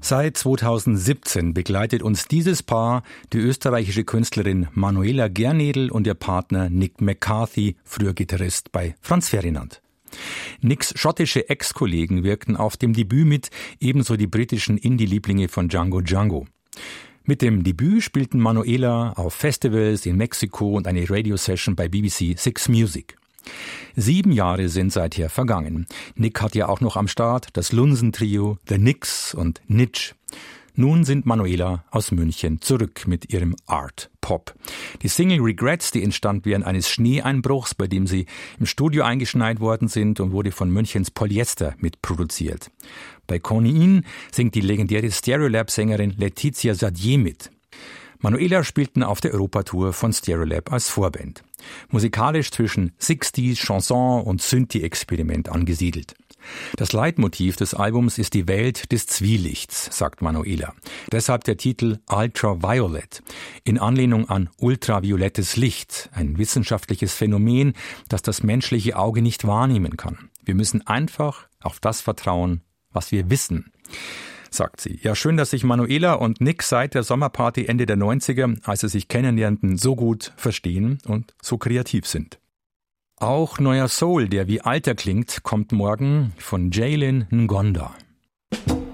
Seit 2017 begleitet uns dieses Paar die österreichische Künstlerin Manuela Gernedl und ihr Partner Nick McCarthy, früher Gitarrist bei Franz Ferdinand. Nicks schottische Ex-Kollegen wirkten auf dem Debüt mit, ebenso die britischen Indie-Lieblinge von Django Django. Mit dem Debüt spielten Manuela auf Festivals in Mexiko und eine Radio-Session bei BBC Six Music. 7 Jahre sind seither vergangen. Nick hat ja auch noch am Start das Lunsen-Trio The Nicks und Nitsch. Nun sind Manuela aus München zurück mit ihrem Art Pop. Die Single Regrets, die entstand während eines Schneeeinbruchs, bei dem sie im Studio eingeschneit worden sind, und wurde von Münchens Polyester mitproduziert. Bei Konin singt die legendäre Stereolab-Sängerin Letizia Sadier mit. Manuela spielten auf der Europatour von Stereolab als Vorband. Musikalisch zwischen 60s, Chanson und Synthie-Experiment angesiedelt. Das Leitmotiv des Albums ist die Welt des Zwielichts, sagt Manuela. Deshalb der Titel Ultraviolet, in Anlehnung an ultraviolettes Licht, ein wissenschaftliches Phänomen, das das menschliche Auge nicht wahrnehmen kann. Wir müssen einfach auf das vertrauen, was wir wissen, sagt sie. Ja, schön, dass sich Manuela und Nick seit der Sommerparty Ende der 90er, als sie sich kennenlernten, so gut verstehen und so kreativ sind. Auch neuer Soul, der wie alter klingt, kommt morgen von Jaylin Ngonda.